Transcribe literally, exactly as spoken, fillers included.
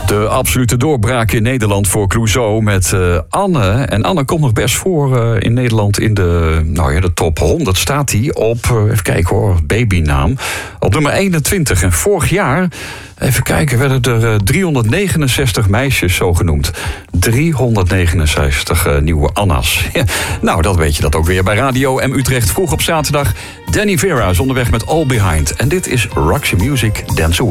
De absolute doorbraak in Nederland voor Clouseau met uh, Anne. En Anne komt nog best voor uh, in Nederland in de, nou ja, de top honderd staat hij op, uh, even kijken hoor, babynaam, op nummer eenentwintig. En vorig jaar, even kijken, werden er uh, driehonderdnegenenzestig meisjes zo genoemd. driehonderdnegenenzestig uh, nieuwe Anna's. Ja, nou, dat weet je dat ook weer bij Radio M Utrecht. Vroeg op zaterdag, Danny Vera is onderweg met All Behind. En dit is Roxy Music, Dance Away.